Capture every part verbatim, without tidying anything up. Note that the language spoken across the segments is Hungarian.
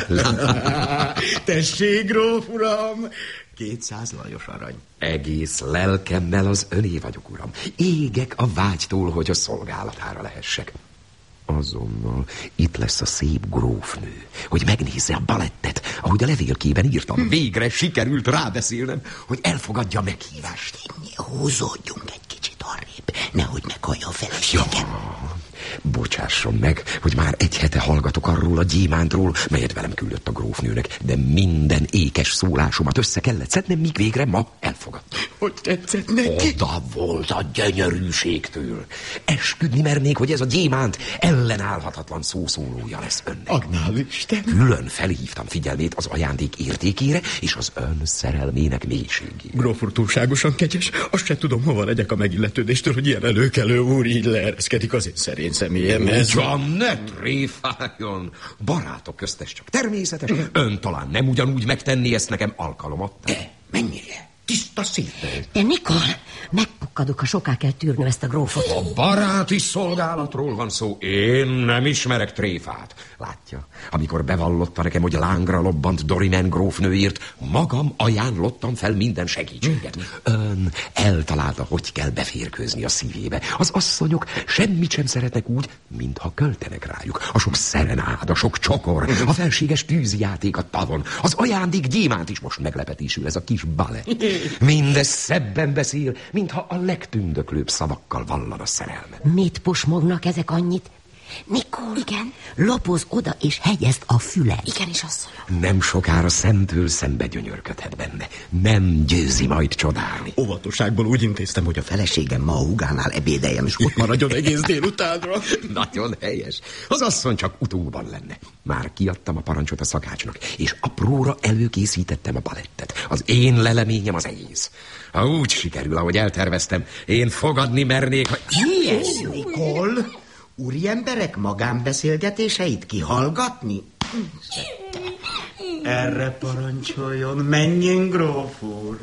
Tessék, gróf uram! Kétszáz lajos arany. Egész lelkemmel az öné vagyok, uram. Égek a vágytól, hogy a szolgálatára lehessek. Azonnal itt lesz a szép grófnő, hogy megnézze a balettet, ahogy a levélkében írtam. Végre sikerült rábeszélnem, hogy elfogadja a meghívást. Húzódjunk egy kicsit arrébb, nehogy meghallja a feleségem. Ja, bocsásson meg, hogy már egy hete hallgatok arról a gyémántról, melyet velem küldött a grófnőnek, de minden ékes szólásomat össze kellett szednem, míg végre ma elfogadta. Hogy tetszett neki? Oda volt a gyönyörűségtől. Esküdni mernék, hogy ez a gyémánt ellenállhatatlan szószólója lesz önnek. Agnál Isten! Külön felhívtam figyelmét az ajándék értékére és az ön szerelmének mélységére. Gróf úr túlságosan kegyes, azt se tudom, hova legyek a megilletődéstől, hogy ilyen előkelő úr így leereszkedik az én szerény személyemhez. Ugyan ne tréfáljon! Barátok közt ez csak természetes. Ön talán nem ugyanúgy megtenni ezt nekem alkalomat. De mennyire? Tiszta szívvel. De Nikol, megpukkadok, ha soká kell tűrnöm ezt a grófot. A baráti szolgálatról van szó. Én nem ismerek tréfát. Látja, amikor bevallotta nekem, hogy lángra lobbant Dorimen grófnőért, magam ajánlottam fel minden segítséget. Ön eltalálta, hogy kell beférkőzni a szívébe. Az asszonyok semmit sem szeretnek úgy, mintha költenek rájuk. A sok szerenád, a sok csokor, a felséges tűzijáték a tavon, az ajándék gyémánt is most meglepetésül, ez a kis balett. Mindez szebben beszél, mintha a legtündöklőbb szavakkal vallana szerelmet. Mit pusmognak ezek annyit? Nikol, igen? Lapoz oda és hegyezd a fület. Igenis, asszonyom. Nem sokára szemtől szembe gyönyörködhet benne. Nem győzi majd csodálni. Óvatosságból úgy intéztem, hogy a feleségem ma a hugánál ebédeljem, és ott maradjon egész délutánra. Nagyon helyes. Az asszony csak utóban lenne. Már kiadtam a parancsot a szakácsnak, és apróra előkészítettem a balettet. Az én leleményem az egész. Ha úgy sikerül, ahogy elterveztem, én fogadni mernék, hogy... Mi ez, Nikol? Úri emberek magánbeszélgetéseit kihallgatni? Erre parancsoljon, menjen, gróf úr.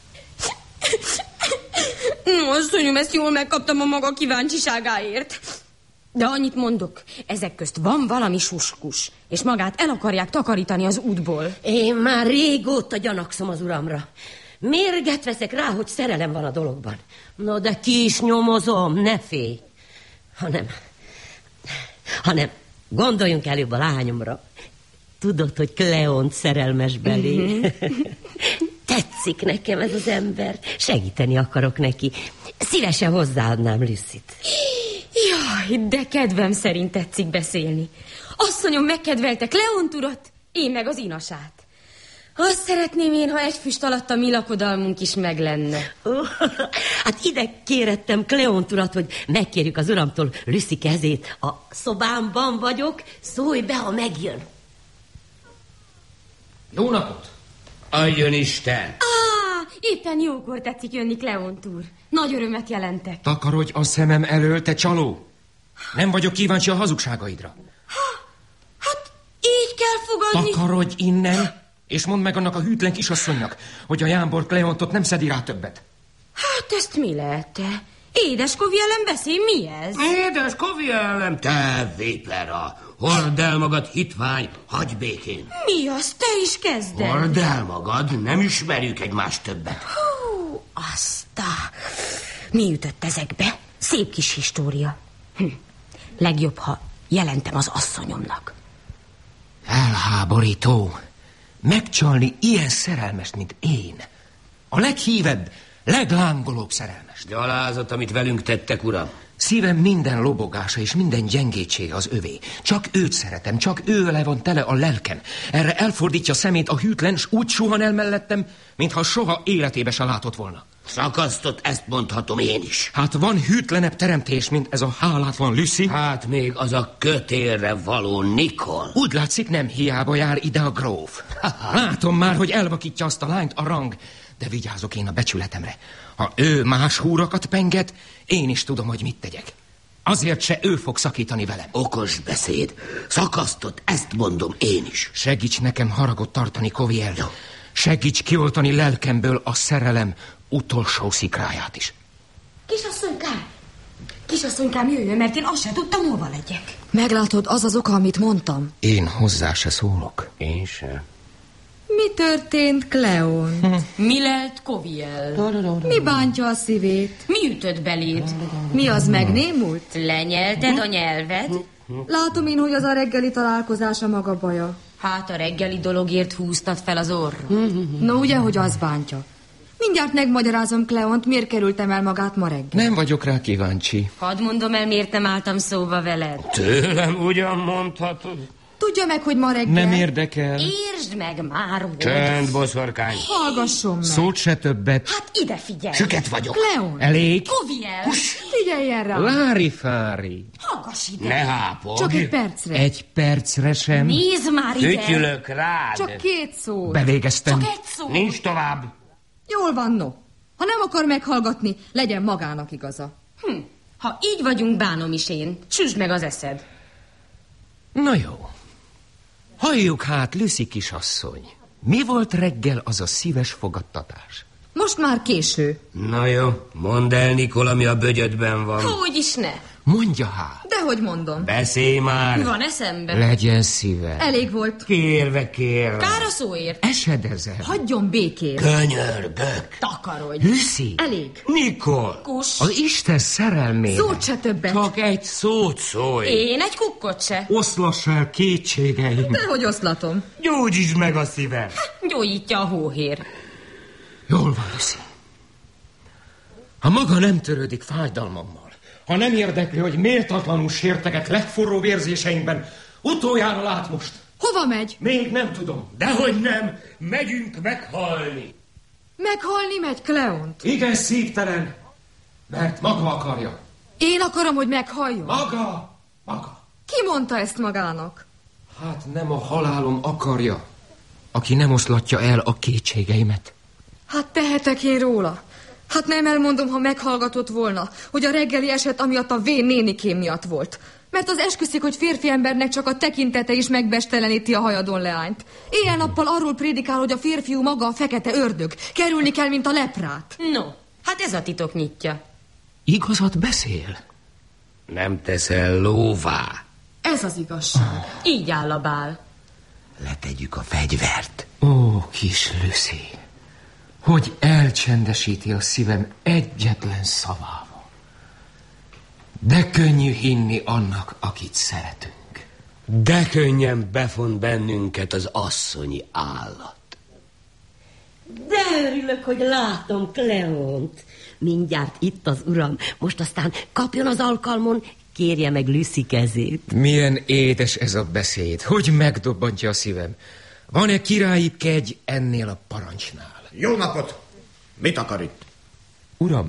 Asszonyom, ezt jól megkaptam a maga kíváncsiságáért. De annyit mondok, ezek közt van valami suskus, és magát el akarják takarítani az útból. Én már régóta gyanakszom az uramra. Mérget veszek rá, hogy szerelem van a dologban. No, de ki is nyomozom, ne félj. Hanem, hanem gondoljunk előbb a lányomra. Tudod, hogy Kleont szerelmes belé. Mm-hmm. Tetszik nekem ez az ember. Segíteni akarok neki. Szívesen hozzáadnám Lucyt. Jaj, de kedvem szerint tetszik beszélni. Asszonyom megkedvelte Kleont urat, én meg az inasát. Azt szeretném én, ha egy füst alatt a mi lakodalmunk is meg lenne. Oh, hát ide kérettem Kleont urat, hogy megkérjük az uramtól Lucy kezét. A szobámban vagyok, szólj be, ha megjön. Jó napot! Adjon Isten! Á, éppen jókor tetszik jönni, Kleont úr. Nagy örömet jelentek. Takarodj a szemem elől, te csaló! Nem vagyok kíváncsi a hazugságaidra. Ha, hát így kell fogadni. Takarodj innen, és mondd meg annak a hűtlen kisasszonynak, hogy a jámbor Kleontot nem szedi rá többet. Hát ezt mi lehet te? Édes Kovi ellen beszél, mi ez? Édes Kovi ellen? Te vépera! Hord el magad, hitvány, hagyj békén. Mi az? Te is kezded. Hord el magad, nem ismerjük egymást többet. Hú, aztá. Mi ütött ezekbe? Szép kis história. Hm. Legjobb, ha jelentem az asszonyomnak. Elháborító. Megcsalni ilyen szerelmest, mint én. A leghívebb, leglángolóbb szerelmest. Gyalázat, amit velünk tettek, uram. Szívem minden lobogása és minden gyengétsége az övé. Csak őt szeretem, csak ő vele van tele a lelkem. Erre elfordítja szemét a hűtlen, s úgy suhan el mellettem, mintha soha életébe se látott volna. Szakasztott, ezt mondhatom én is. Hát van hűtlenebb teremtés, mint ez a hálátlan Lucy? Hát még az a kötélre való Nikol. Úgy látszik, nem hiába jár ide a gróf. Látom már, hogy elvakítja azt a lányt a rang, de vigyázok én a becsületemre. Ha ő más húrakat penget, én is tudom, hogy mit tegyek. Azért se ő fog szakítani velem. Okos beszéd. Szakasztott, ezt mondom én is. Segíts nekem haragot tartani, Koviel. Segíts kioltani lelkemből a szerelem utolsó szikráját is. Kisasszonykám! Kisasszonykám, jöjjön, mert én azt sem tudtam, hova legyek. Meglátod, az az oka, amit mondtam. Én hozzá se szólok. Én sem. Mi történt, Kleon? Hm. Mi lelt Koviel? Mi bántja a szívét? Mi ütött beléd? Mi az megnémult? Lenyelted a nyelved? Látom én, hogy az a reggeli találkozása maga baja. Hát a reggeli dologért húztad fel az orra. No, ugye, hogy az bántja. Mindjárt megmagyarázom Kleont, miért kerültem el magát ma reggel. Nem vagyok rá kíváncsi. Hadd mondom el, miért nem álltam szóba veled. Tőlem ugyan mondhatod. Tudja meg, hogy ma reggel... Nem érdekel. Értsd meg már, hogy... Csönd, boszorkány. Hallgasson meg. Szót se többet. Hát ide figyelj. Süket vagyok. Kleon, Elég? Koviel. figyeljen rá. Lári-fári. Hallgass ide. Ne hápogj. Csak egy percre. Egy percre sem. Nézd már ide. Fütyülök rád. Csak két szó. Bevégeztem. Csak egy szó. Nincs tovább. Jól van, no. Ha nem akar meghallgatni, legyen magának igaza. Hm. Ha így vagyunk, bánom is én. Süsd meg az eszed. Na jó. Halljuk hát, Lucy kisasszony. Mi volt reggel az a szíves fogadtatás? Most már késő. Na jó, mondd el, Nikol, ami a bögyödben van. Hogy is ne. Mondja hát. Dehogy mondom. Beszélj már. Van eszembe. Legyen szíve. Elég volt. Kérve, kérve. Kár a szóért. Esedezem. Hagyjon békén. Könyörgök. Takarodj. Lucy. Elég. Nikol. Kus. Az Isten szerelmére. Szót se többet. Csak egy szót szólj. Én egy kukkot se. Oszlass el kétségeim. Dehogy oszlatom. Gyógyítsd meg a szívem. Gyógyítja a hóhér. Jól van, Lucy. Ha maga nem törődik fájdalmammal, ha nem érdekli, hogy méltatlanul sérteget legforróbb érzéseinkben, utoljára lát most. Hova megy? Még nem tudom. Dehogy nem. Megyünk meghalni. Meghalni megy Kleont. Igen, szívtelen, mert maga akarja. Én akarom, hogy meghalljon. Maga, maga. Ki mondta ezt magának? Hát nem a halálom akarja, aki nem oszlatja el a kétségeimet. Hát tehetek én róla. Hát nem elmondom, ha meghallgatott volna, hogy a reggeli eset amiatt a vén nénikém miatt volt. Mert az esküszik, hogy férfi embernek csak a tekintete is megbesteleníti a hajadon leányt. Éjjel-nappal arról prédikál, hogy a férfiú maga a fekete ördög. Kerülni kell, mint a leprát. No, hát ez a titok nyitja. Igazat beszél? Nem teszel lóvá. Ez az igazság. Így áll a bál. Letegyük a fegyvert. Ó, kis Lucy, hogy elcsendesíti a szívem egyetlen szavával. De könnyű hinni annak, akit szeretünk. De könnyen befont bennünket az asszonyi állat. De örülök, hogy látom Kleont. Mindjárt itt az uram. Most aztán kapjon az alkalmon, kérje meg Lucy kezét. Milyen édes ez a beszéd, hogy megdobbantja a szívem. Van-e királyi kegy ennél a parancsnál? Jó napot! Mit akar itt? Uram,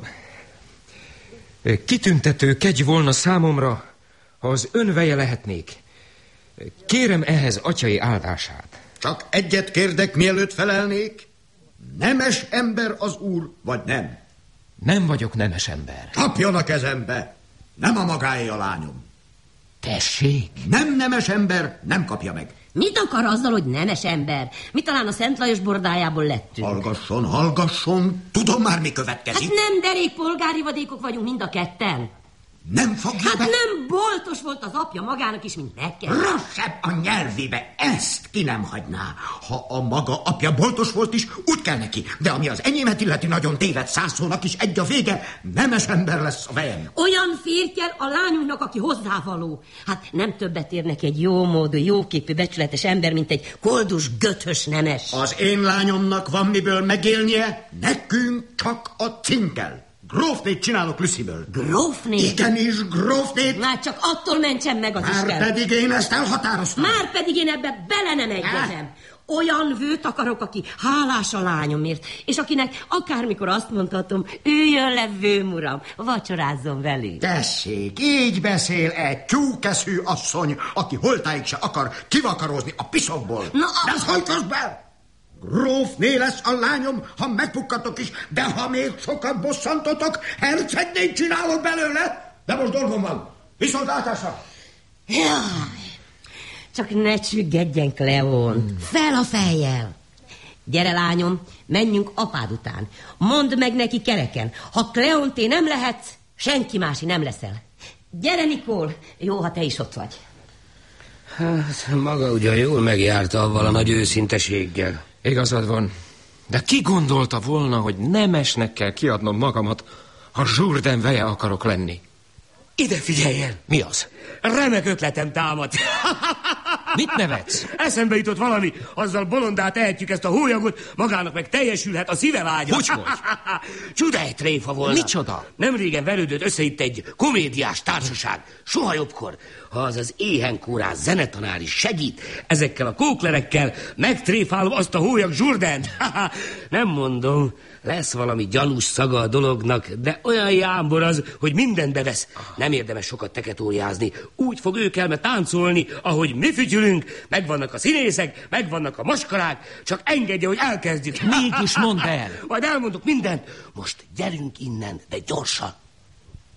kitüntető kegy volna számomra, ha az ön veje lehetnék. Kérem ehhez atyai áldását. Csak egyet kérdek, mielőtt felelnék. Nemes ember az úr, vagy nem? Nem vagyok nemes ember. Csapjon a kezembe! Nem a magáé a lányom. Tessék? Nem nemes ember, nem kapja meg. Mit akar azzal, hogy nemes ember? Mi talán a Szent Lajos bordájából lettünk? Hallgasson, hallgasson, tudom már, mi Hát következik. nem derék polgári vadékok vagyunk mind a ketten. Nem fogja Hát be... nem boltos volt az apja magának is, mint nekem. Rassebb a nyelvébe, ezt ki nem hagyná. Ha a maga apja boltos volt is, úgy kell neki. De ami az enyémet illeti, nagyon téved százszónak is egy a vége, nemes ember lesz a vejem. Olyan férj kell a lányunknak, aki hozzávaló. Hát nem többet ér neki egy jómódú, jóképű, becsületes ember, mint egy koldus, göthös nemes. Az én lányomnak van miből megélnie, nekünk csak a cinkel. Grófnét csinálok Lucyből. Grófnét? Igenis, grófnét. Már csak attól mentsem meg az Már Isten. pedig én ezt elhatároztam. Már pedig én ebbe bele nem egyezem. Olyan vőt akarok, aki hálás a lányomért, és akinek akármikor azt mondhatom, üljön le vőmuram, vacsorázzon velünk. Tessék, így beszél egy tyúkeszű asszony, aki holtáig se akar kivakarozni a piszokból. Na, De ez hogy kösz be? Grófné lesz a lányom, ha megbukkatok is, de ha még sokat bosszantotok, hercegnét csinálok belőle. De most dolgom van. Viszontlátásra! Jaj, csak ne csüggedjen, Kleon. Fel a fejjel. Gyere, lányom, menjünk apád után. Mondd meg neki kereken, ha Kleonté nem lehetsz, senki mási nem leszel. Gyere, Nikol! Jó, ha te is ott vagy. Hát, maga ugyan jól megjárta avval a nagy őszinteséggel. Igazad van. De ki gondolta volna, hogy nemesnek kell kiadnom magamat, ha Jourdain veje akarok lenni? Ide figyeljen! Mi az? Remek ötletem támad. Mit nevetsz? Eszembe jutott valami, azzal bolondá tehetjük ezt a hólyagot, magának meg teljesülhet a szíve vágya. Hogy hogy? Csuda egy tréfa volna. Micsoda? Nemrégen verődött össze itt egy komédiás társaság. Soha jobbkor, ha az az éhenkórás zenetanár is segít, ezekkel a kóklerekkel megtréfálom azt a hólyag Jourdaint. Nem mondom, lesz valami gyanús szaga a dolognak, de olyan jámbor az, hogy mindent bevesz. Nem érdemes sokat teketóriázni. Úgy fog ők elme táncolni, ahogy mi fütyülünk, megvannak a színészek, megvannak a maskarák, csak engedje, hogy elkezdjük. Mégis mondd el. Majd elmondok mindent. Most gyerünk innen, de gyorsan.